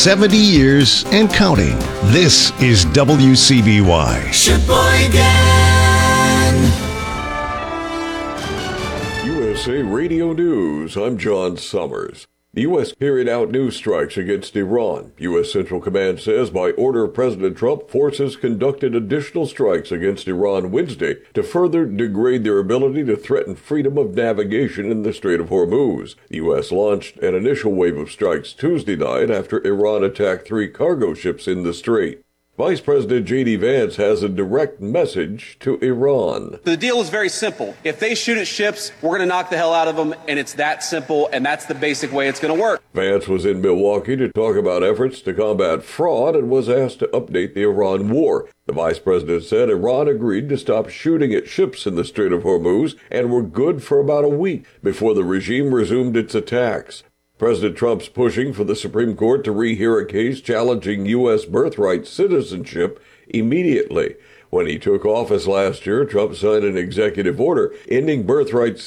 70 years and counting. This is WCBY. Sheboygan! USA Radio News, I'm John Summers. The U.S. carried out new strikes against Iran. U.S. Central Command says by order of President Trump, forces conducted additional strikes against Iran Wednesday to further degrade their ability to threaten freedom of navigation in the Strait of Hormuz. The U.S. launched an initial wave of strikes Tuesday night after Iran attacked 3 cargo ships in the strait. Vice President J.D. Vance has a direct message to Iran. The deal is very simple. If they shoot at ships, we're going to knock the hell out of them, and it's that simple, and that's the basic way it's going to work. Vance was in Milwaukee to talk about efforts to combat fraud and was asked to update the Iran war. The vice president said Iran agreed to stop shooting at ships in the Strait of Hormuz and were good for about a week before the regime resumed its attacks. President Trump's pushing for the Supreme Court to rehear a case challenging U.S. birthright citizenship immediately. When he took office last year, Trump signed an executive order ending birthright